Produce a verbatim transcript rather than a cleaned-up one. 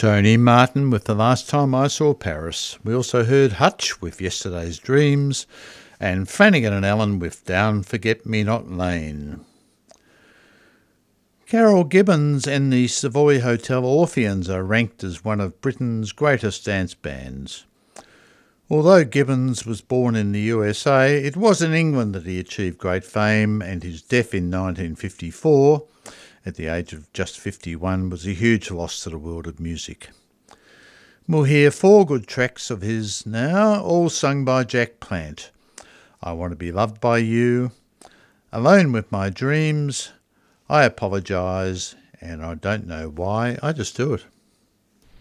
Tony Martin with The Last Time I Saw Paris. We also heard Hutch with Yesterday's Dreams and Flanagan and Allen with Down Forget-Me-Not Lane. Carol Gibbons and the Savoy Hotel Orpheans are ranked as one of Britain's greatest dance bands. Although Gibbons was born in the U S A, it was in England that he achieved great fame, and his death in nineteen fifty-four, at the age of just fifty-one, was a huge loss to the world of music. We'll hear four good tracks of his now, all sung by Jack Plant. I Want to Be Loved by You, Alone with My Dreams, I Apologise, and I Don't Know Why, I Just Do It.